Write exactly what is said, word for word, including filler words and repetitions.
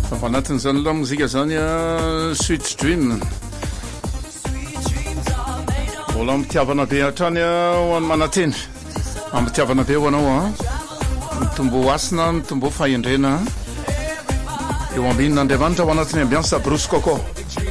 Anatin'izany aloha mozika zany a Sweet Dream mbola mitiavana be hatrany ho an'ny mananteny ampitiavana be ho anao a mitombo asina mitombo fahendrena eo ambinina Andriamanitra ao anatin'ny ambiansa Bruce Coco